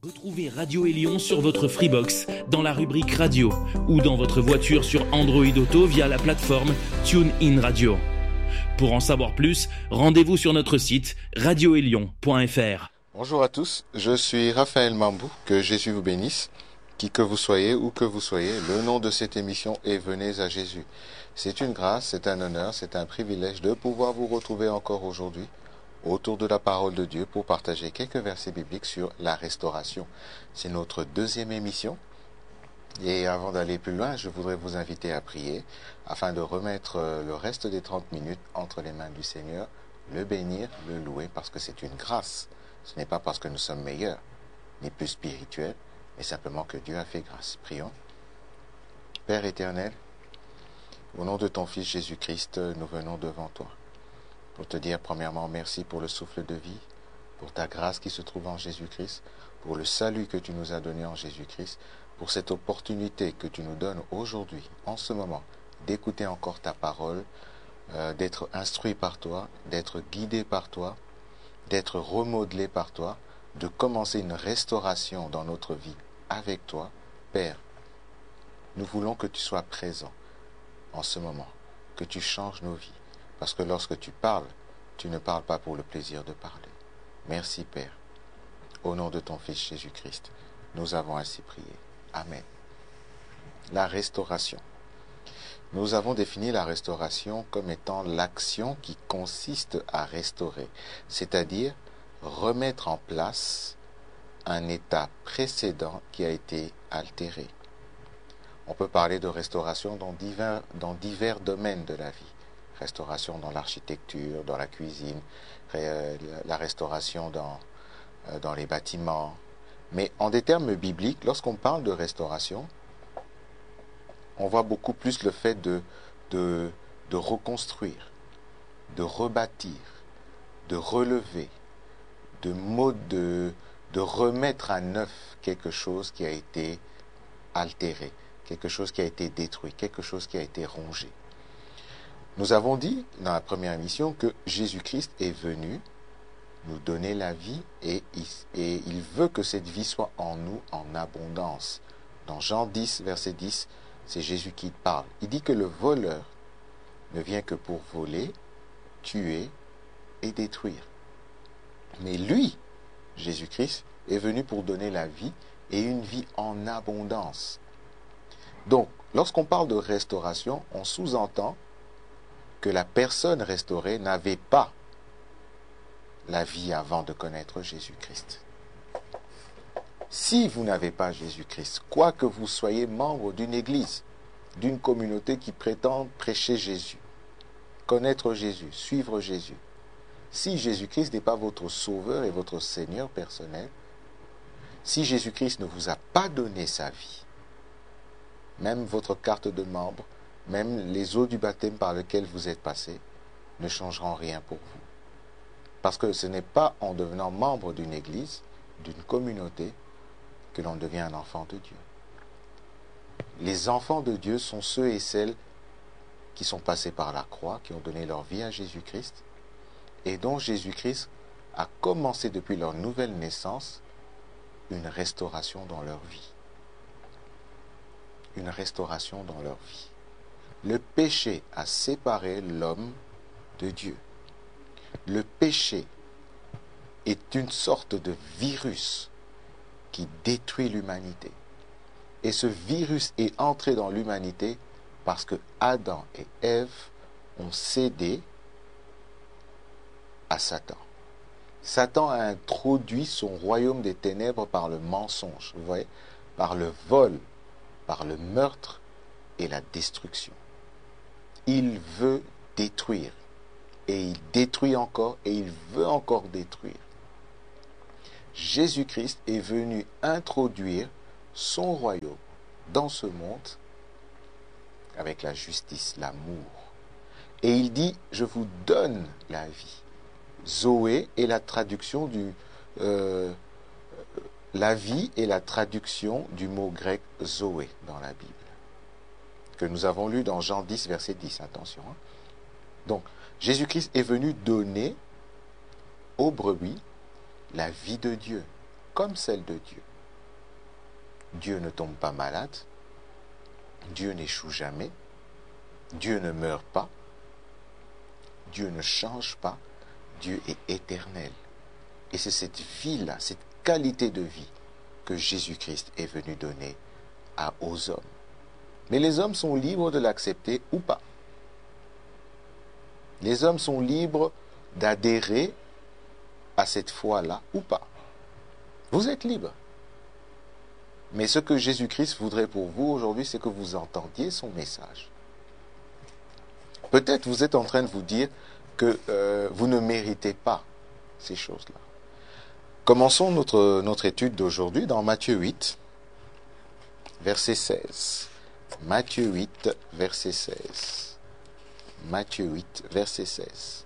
Retrouvez Radio Élion sur votre Freebox dans la rubrique Radio ou dans votre voiture sur Android Auto via la plateforme TuneIn Radio. Pour en savoir plus, rendez-vous sur notre site radioélion.fr. Bonjour à tous, je suis Raphaël Mambou, que Jésus vous bénisse. Qui que vous soyez, où que vous soyez, le nom de cette émission est Venez à Jésus. C'est une grâce, c'est un honneur, c'est un privilège de pouvoir vous retrouver encore aujourd'hui autour de la parole de Dieu pour partager quelques versets bibliques sur la restauration. C'est notre deuxième émission. Et avant d'aller plus loin, je voudrais vous inviter à prier afin de remettre le reste des 30 minutes entre les mains du Seigneur, le bénir, le louer, parce que c'est une grâce. Ce n'est pas parce que nous sommes meilleurs, ni plus spirituels, mais simplement que Dieu a fait grâce. Prions. Père éternel, au nom de ton Fils Jésus-Christ, nous venons devant toi pour te dire premièrement merci pour le souffle de vie, pour ta grâce qui se trouve en Jésus-Christ, pour le salut que tu nous as donné en Jésus-Christ, pour cette opportunité que tu nous donnes aujourd'hui, en ce moment, d'écouter encore ta parole, d'être instruit par toi, d'être guidé par toi, d'être remodelé par toi, de commencer une restauration dans notre vie avec toi. Père, nous voulons que tu sois présent en ce moment, que tu changes nos vies, parce que lorsque tu parles, tu ne parles pas pour le plaisir de parler. Merci Père, au nom de ton Fils Jésus-Christ, nous avons ainsi prié. Amen. La restauration. Nous avons défini la restauration comme étant l'action qui consiste à restaurer, c'est-à-dire remettre en place un état précédent qui a été altéré. On peut parler de restauration dans divers domaines de la vie. Restauration dans l'architecture, dans la cuisine, la restauration dans les bâtiments. Mais en des termes bibliques, lorsqu'on parle de restauration, on voit beaucoup plus le fait de reconstruire, de rebâtir, de relever, de remettre à neuf quelque chose qui a été altéré, quelque chose qui a été détruit, quelque chose qui a été rongé. Nous avons dit dans la première émission que Jésus-Christ est venu nous donner la vie et il veut que cette vie soit en nous en abondance. Dans Jean 10, verset 10, c'est Jésus qui parle. Il dit que le voleur ne vient que pour voler, tuer et détruire. Mais lui, Jésus-Christ, est venu pour donner la vie et une vie en abondance. Donc, lorsqu'on parle de restauration, on sous-entend que la personne restaurée n'avait pas la vie avant de connaître Jésus-Christ. Si vous n'avez pas Jésus-Christ, quoi que vous soyez membre d'une église, d'une communauté qui prétend prêcher Jésus, connaître Jésus, suivre Jésus, si Jésus-Christ n'est pas votre sauveur et votre Seigneur personnel, si Jésus-Christ ne vous a pas donné sa vie, même votre carte de membre, même les eaux du baptême par lesquelles vous êtes passé, ne changeront rien pour vous. Parce que ce n'est pas en devenant membre d'une église, d'une communauté, que l'on devient un enfant de Dieu. Les enfants de Dieu sont ceux et celles qui sont passés par la croix, qui ont donné leur vie à Jésus-Christ, et dont Jésus-Christ a commencé depuis leur nouvelle naissance une restauration dans leur vie. Une restauration dans leur vie. Le péché a séparé l'homme de Dieu. Le péché est une sorte de virus qui détruit l'humanité. Et ce virus est entré dans l'humanité parce que Adam et Ève ont cédé à Satan. Satan a introduit son royaume des ténèbres par le mensonge, vous voyez, par le vol, par le meurtre et la destruction. Il veut détruire. Et il détruit encore et il veut encore détruire. Jésus-Christ est venu introduire son royaume dans ce monde avec la justice, l'amour. Et il dit, je vous donne la vie. Zoé est la traduction la vie est la traduction du mot grec Zoé dans la Bible, que nous avons lu dans Jean 10, verset 10. Attention. Donc, Jésus-Christ est venu donner aux brebis la vie de Dieu, comme celle de Dieu. Dieu ne tombe pas malade. Dieu n'échoue jamais. Dieu ne meurt pas. Dieu ne change pas. Dieu est éternel. Et c'est cette vie-là, cette qualité de vie que Jésus-Christ est venu donner aux hommes. Mais les hommes sont libres de l'accepter ou pas. Les hommes sont libres d'adhérer à cette foi-là ou pas. Vous êtes libres. Mais ce que Jésus-Christ voudrait pour vous aujourd'hui, c'est que vous entendiez son message. Peut-être vous êtes en train de vous dire que vous ne méritez pas ces choses-là. Commençons notre étude d'aujourd'hui dans Matthieu 8, verset 16. Matthieu 8, verset 16. Matthieu 8, verset 16.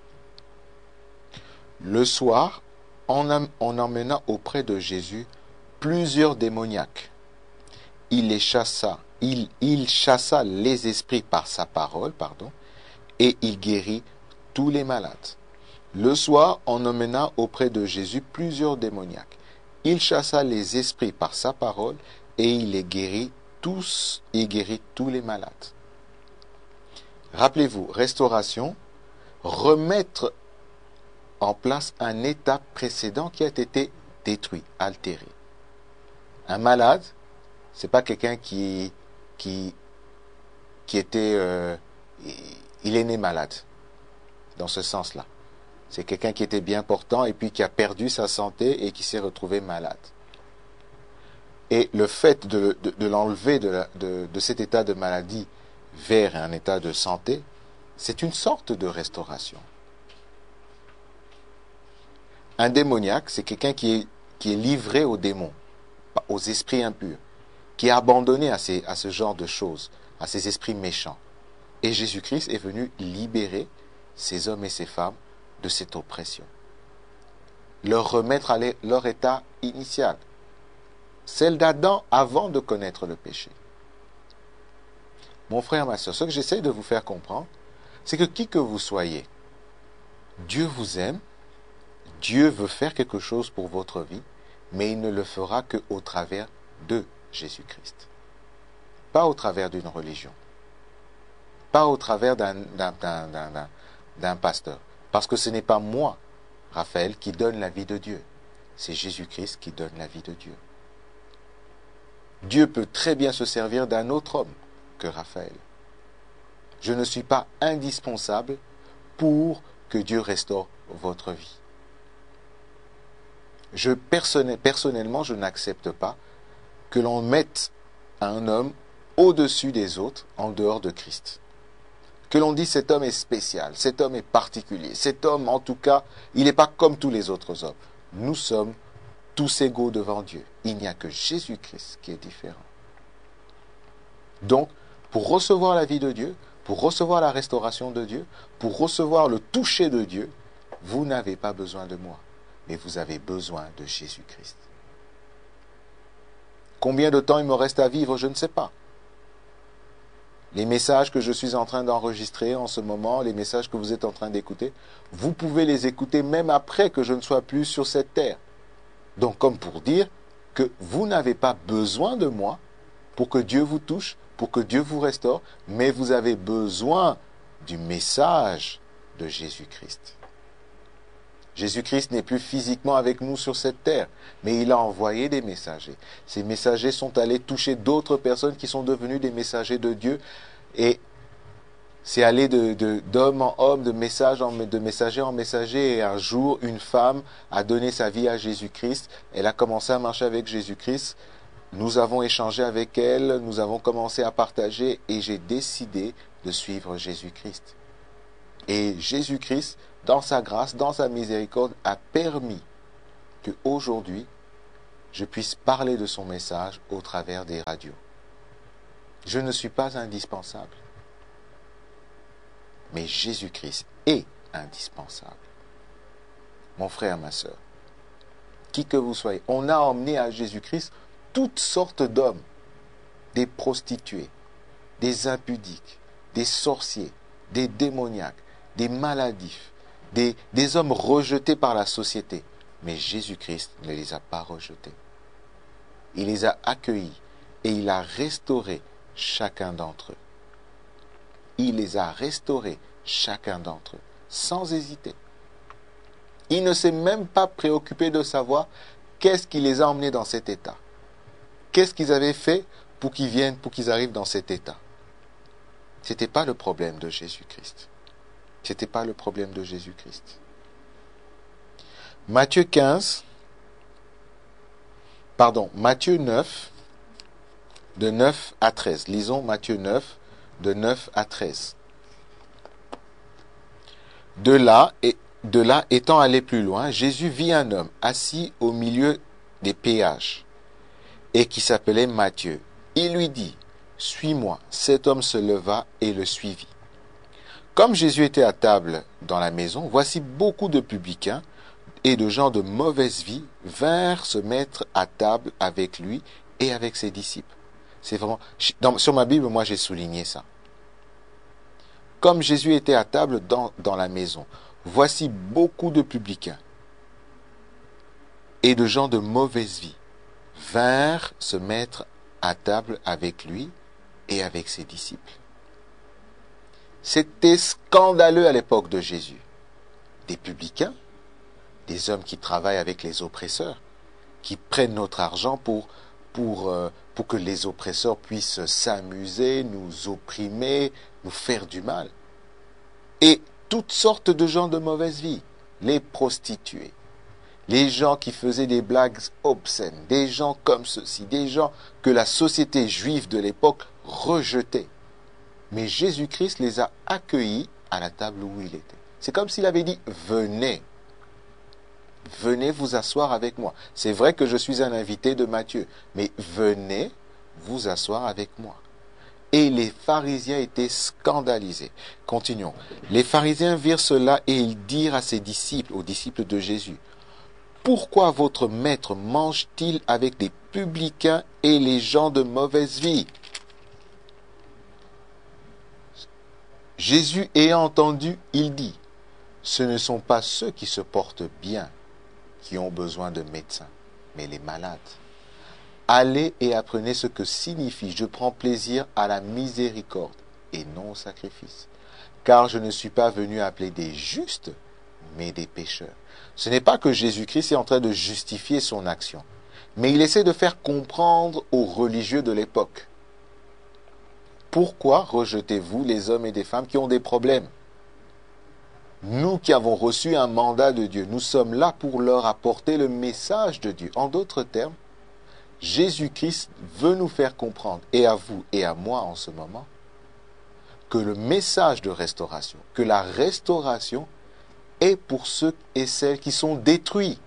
Le soir, on emmena auprès de Jésus plusieurs démoniaques. Il chassa les esprits par sa parole, et il guérit tous les malades. Le soir, on emmena auprès de Jésus plusieurs démoniaques. Il chassa les esprits par sa parole, et il guérit tous les malades. Rappelez-vous, restauration, remettre en place un état précédent qui a été détruit, altéré. Un malade, c'est pas quelqu'un qui était, il est né malade, dans ce sens-là. C'est quelqu'un qui était bien portant et puis qui a perdu sa santé et qui s'est retrouvé malade. Et le fait de l'enlever de cet état de maladie vers un état de santé, c'est une sorte de restauration. Un démoniaque, c'est quelqu'un qui est livré aux démons, aux esprits impurs, qui est abandonné à ce genre de choses, à ces esprits méchants. Et Jésus-Christ est venu libérer ces hommes et ces femmes de cette oppression. Leur remettre à leur état initial, celle d'Adam avant de connaître le péché. Mon frère, ma soeur, ce que j'essaie de vous faire comprendre, c'est que qui que vous soyez, Dieu vous aime, Dieu veut faire quelque chose pour votre vie, mais il ne le fera qu'au travers de Jésus-Christ. Pas au travers d'une religion. Pas au travers d'un pasteur. Parce que ce n'est pas moi, Raphaël, qui donne la vie de Dieu. C'est Jésus-Christ qui donne la vie de Dieu. Dieu peut très bien se servir d'un autre homme que Raphaël. Je ne suis pas indispensable pour que Dieu restaure votre vie. Personnellement, je n'accepte pas que l'on mette un homme au-dessus des autres en dehors de Christ. Que l'on dit cet homme est spécial, cet homme est particulier, cet homme en tout cas, il n'est pas comme tous les autres hommes. Nous sommes tous égaux devant Dieu. Il n'y a que Jésus-Christ qui est différent. Donc, pour recevoir la vie de Dieu, pour recevoir la restauration de Dieu, pour recevoir le toucher de Dieu, vous n'avez pas besoin de moi, mais vous avez besoin de Jésus-Christ. Combien de temps il me reste à vivre, je ne sais pas. Les messages que je suis en train d'enregistrer en ce moment, les messages que vous êtes en train d'écouter, vous pouvez les écouter même après que je ne sois plus sur cette terre. Donc, comme pour dire que vous n'avez pas besoin de moi pour que Dieu vous touche, pour que Dieu vous restaure, mais vous avez besoin du message de Jésus-Christ. Jésus-Christ n'est plus physiquement avec nous sur cette terre, mais il a envoyé des messagers. Ces messagers sont allés toucher d'autres personnes qui sont devenues des messagers de Dieu, et c'est allé d'homme en homme, de messager en messager, et un jour, une femme a donné sa vie à Jésus-Christ, elle a commencé à marcher avec Jésus-Christ, nous avons échangé avec elle, nous avons commencé à partager, et j'ai décidé de suivre Jésus-Christ. Et Jésus-Christ, dans sa grâce, dans sa miséricorde, a permis qu'aujourd'hui, je puisse parler de son message au travers des radios. Je ne suis pas indispensable. Mais Jésus-Christ est indispensable. Mon frère, ma soeur, qui que vous soyez, on a emmené à Jésus-Christ toutes sortes d'hommes, des prostituées, des impudiques, des sorciers, des démoniaques, des maladifs, des hommes rejetés par la société. Mais Jésus-Christ ne les a pas rejetés. Il les a accueillis et il a restauré chacun d'entre eux. Il les a restaurés, chacun d'entre eux, sans hésiter. Il ne s'est même pas préoccupé de savoir qu'est-ce qui les a emmenés dans cet état. Qu'est-ce qu'ils avaient fait pour qu'ils viennent, pour qu'ils arrivent dans cet état. Ce n'était pas le problème de Jésus-Christ. Ce n'était pas le problème de Jésus-Christ. Matthieu 9, de 9 à 13. Lisons Matthieu 9, de 9 à 13. De là, étant allé plus loin, Jésus vit un homme assis au milieu des péages et qui s'appelait Matthieu. Il lui dit, « Suis-moi. » Cet homme se leva et le suivit. Comme Jésus était à table dans la maison, voici beaucoup de publicains et de gens de mauvaise vie vinrent se mettre à table avec lui et avec ses disciples. C'est vraiment, sur ma Bible, moi j'ai souligné ça. Comme Jésus était à table dans la maison, voici beaucoup de publicains et de gens de mauvaise vie vinrent se mettre à table avec lui et avec ses disciples. C'était scandaleux à l'époque de Jésus. Des publicains, des hommes qui travaillent avec les oppresseurs, qui prennent notre argent pour que les oppresseurs puissent s'amuser, nous opprimer, nous faire du mal. Et toutes sortes de gens de mauvaise vie, les prostituées, les gens qui faisaient des blagues obscènes, des gens comme ceci, des gens que la société juive de l'époque rejetait. Mais Jésus-Christ les a accueillis à la table où il était. C'est comme s'il avait dit, venez. Venez vous asseoir avec moi. C'est vrai que je suis un invité de Matthieu, mais venez vous asseoir avec moi. Et les pharisiens étaient scandalisés. Continuons. Les pharisiens virent cela et ils dirent à ses disciples, aux disciples de Jésus, « Pourquoi votre maître mange-t-il avec les publicains et les gens de mauvaise vie ?» Jésus ayant entendu, il dit, « Ce ne sont pas ceux qui se portent bien qui ont besoin de médecins, mais les malades. Allez et apprenez ce que signifie « Je prends plaisir à la miséricorde et non au sacrifice. Car je ne suis pas venu appeler des justes, mais des pécheurs. » Ce n'est pas que Jésus-Christ est en train de justifier son action, mais il essaie de faire comprendre aux religieux de l'époque. Pourquoi rejetez-vous les hommes et des femmes qui ont des problèmes? Nous qui avons reçu un mandat de Dieu, nous sommes là pour leur apporter le message de Dieu. En d'autres termes, Jésus-Christ veut nous faire comprendre, et à vous et à moi en ce moment, que le message de restauration, que la restauration est pour ceux et celles qui sont détruits,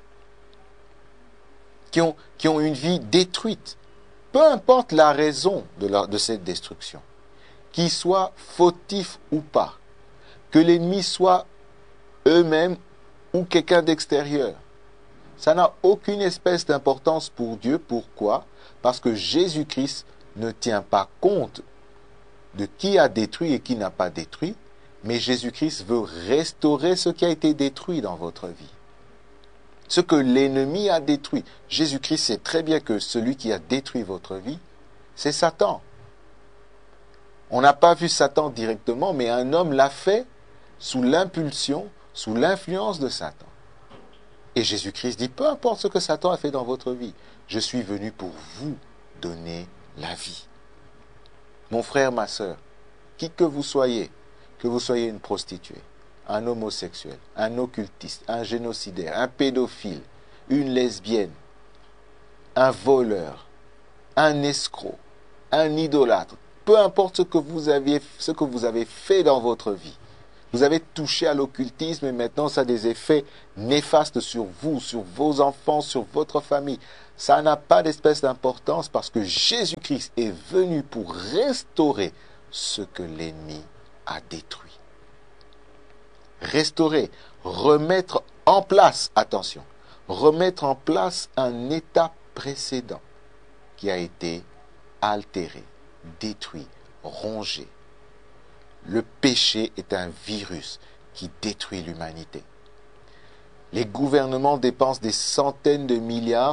qui ont une vie détruite. Peu importe la raison de cette destruction, qu'ils soient fautifs ou pas, que l'ennemi soit eux-mêmes ou quelqu'un d'extérieur. Ça n'a aucune espèce d'importance pour Dieu. Pourquoi? Parce que Jésus-Christ ne tient pas compte de qui a détruit et qui n'a pas détruit, mais Jésus-Christ veut restaurer ce qui a été détruit dans votre vie. Ce que l'ennemi a détruit. Jésus-Christ sait très bien que celui qui a détruit votre vie, c'est Satan. On n'a pas vu Satan directement, mais un homme l'a fait sous l'impulsion, sous l'influence de Satan. Et Jésus-Christ dit, peu importe ce que Satan a fait dans votre vie, je suis venu pour vous donner la vie. Mon frère, ma sœur, qui que vous soyez une prostituée, un homosexuel, un occultiste, un génocidaire, un pédophile, une lesbienne, un voleur, un escroc, un idolâtre, peu importe ce que vous avez fait dans votre vie, vous avez touché à l'occultisme et maintenant ça a des effets néfastes sur vous, sur vos enfants, sur votre famille. Ça n'a pas d'espèce d'importance parce que Jésus-Christ est venu pour restaurer ce que l'ennemi a détruit. Restaurer, remettre en place, attention, remettre en place un état précédent qui a été altéré, détruit, rongé. Le péché est un virus qui détruit l'humanité. Les gouvernements dépensent des centaines de milliards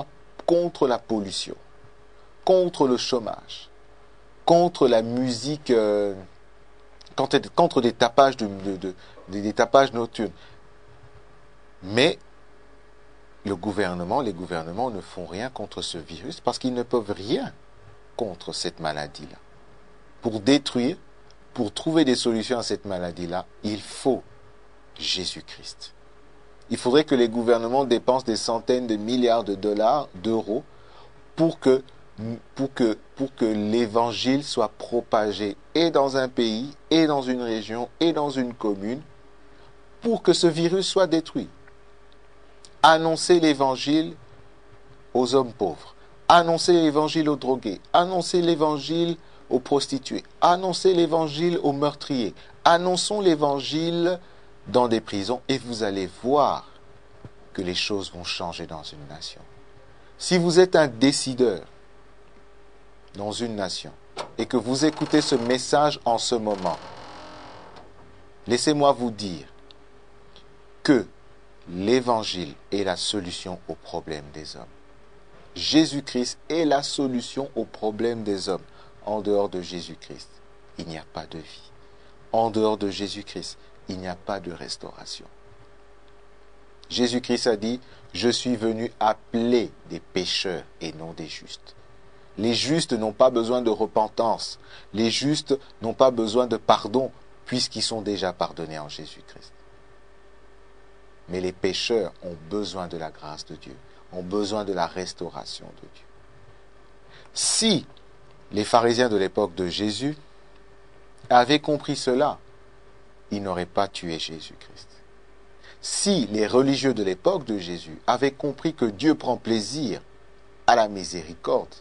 contre la pollution, contre le chômage, contre la musique, contre des tapages, des tapages nocturnes. Mais les gouvernements ne font rien contre ce virus parce qu'ils ne peuvent rien contre cette maladie-là. Pour détruire, pour trouver des solutions à cette maladie-là, il faut Jésus-Christ. Il faudrait que les gouvernements dépensent des centaines de milliards de dollars, d'euros, pour que l'évangile soit propagé et dans un pays, et dans une région, et dans une commune, pour que ce virus soit détruit. Annoncer l'évangile aux hommes pauvres, annoncer l'évangile aux drogués, annoncer l'évangile aux prostituées, annoncer l'évangile aux meurtriers, annonçons l'évangile dans des prisons et vous allez voir que les choses vont changer dans une nation. Si vous êtes un décideur dans une nation et que vous écoutez ce message en ce moment, laissez-moi vous dire que l'évangile est la solution aux problèmes des hommes. Jésus-Christ est la solution aux problèmes des hommes. En dehors de Jésus-Christ, il n'y a pas de vie. En dehors de Jésus-Christ, il n'y a pas de restauration. Jésus-Christ a dit, je suis venu appeler des pécheurs et non des justes. Les justes n'ont pas besoin de repentance. Les justes n'ont pas besoin de pardon puisqu'ils sont déjà pardonnés en Jésus-Christ. Mais les pécheurs ont besoin de la grâce de Dieu, ont besoin de la restauration de Dieu. Si les pharisiens de l'époque de Jésus avaient compris cela, ils n'auraient pas tué Jésus-Christ. Si les religieux de l'époque de Jésus avaient compris que Dieu prend plaisir à la miséricorde,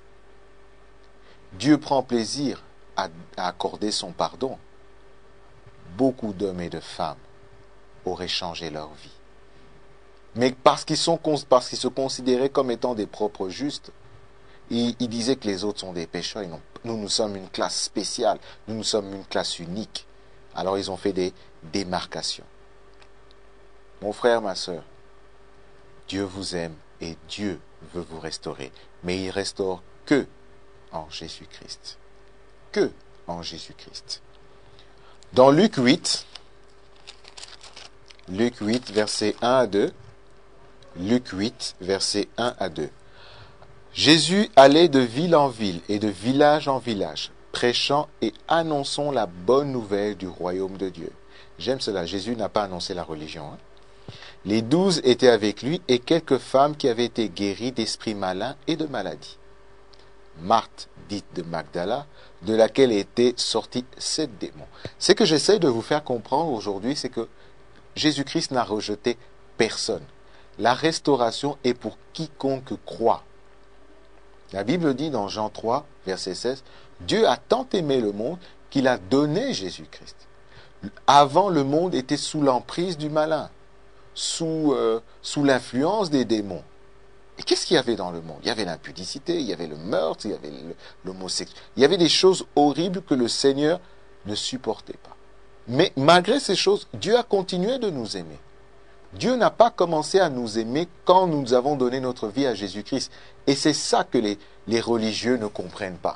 Dieu prend plaisir à accorder son pardon, beaucoup d'hommes et de femmes auraient changé leur vie. Mais parce qu'ils se considéraient comme étant des propres justes, ils disaient que les autres sont des pécheurs. Nous sommes une classe spéciale, nous sommes une classe unique. Alors ils ont fait des démarcations. Mon frère, ma sœur, Dieu vous aime et Dieu veut vous restaurer. Mais il restaure que en Jésus-Christ. Que en Jésus-Christ. Dans Luc 8, versets 1 à 2, Luc 8, versets 1 à 2. Jésus allait de ville en ville et de village en village, prêchant et annonçant la bonne nouvelle du royaume de Dieu. J'aime cela, Jésus n'a pas annoncé la religion. Les 12 étaient avec lui et quelques femmes qui avaient été guéries d'esprits malins et de maladies. Marthe, dite de Magdala, de laquelle étaient sortis 7 démons. Ce que j'essaie de vous faire comprendre aujourd'hui, c'est que Jésus-Christ n'a rejeté personne. La restauration est pour quiconque croit. La Bible dit dans Jean 3, verset 16, « Dieu a tant aimé le monde qu'il a donné Jésus-Christ. » Avant, le monde était sous l'emprise du malin, sous l'influence des démons. Et qu'est-ce qu'il y avait dans le monde? Il y avait l'impudicité, il y avait le meurtre, il y avait l'homosexualité. Il y avait des choses horribles que le Seigneur ne supportait pas. Mais malgré ces choses, Dieu a continué de nous aimer. Dieu n'a pas commencé à nous aimer quand nous avons donné notre vie à Jésus-Christ. Et c'est ça que les religieux ne comprennent pas.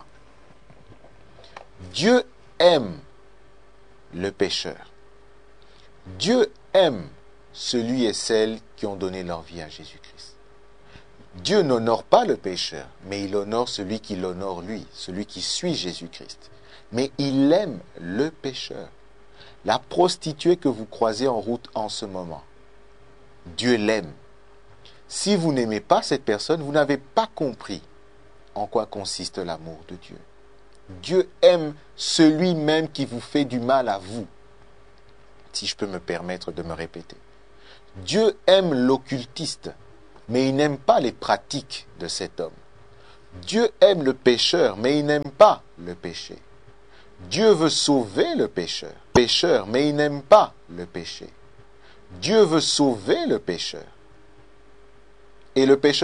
Dieu aime le pécheur. Dieu aime celui et celle qui ont donné leur vie à Jésus-Christ. Dieu n'honore pas le pécheur, mais il honore celui qui l'honore lui, celui qui suit Jésus-Christ. Mais il aime le pécheur. La prostituée que vous croisez en route en ce moment, Dieu l'aime. Si vous n'aimez pas cette personne, vous n'avez pas compris en quoi consiste l'amour de Dieu. Dieu aime celui même qui vous fait du mal à vous, si je peux me permettre de me répéter. Dieu aime l'occultiste, mais il n'aime pas les pratiques de cet homme. Dieu aime le pécheur, mais il n'aime pas le péché. Dieu veut sauver le pécheur, mais il n'aime pas le péché. Dieu veut sauver le pécheur. Et le pécheur